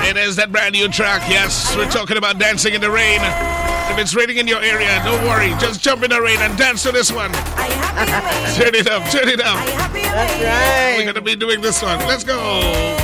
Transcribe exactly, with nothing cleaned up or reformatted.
It is that brand new track. Yes, we're talking about dancing in the rain. If it's raining in your area, don't worry. Just jump in the rain and dance to this one. Turn it up, turn it up. That's right. We're going to be doing this one. Let's go.